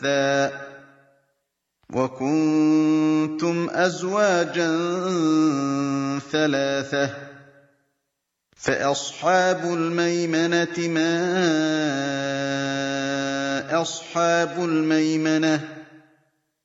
ثَلَاثًا وَكُنتُمْ أَزْوَاجًا ثَلَاثَةً فَأَصْحَابُ الْمَيْمَنَةِ مَا أَصْحَابُ الْمَيْمَنَةِ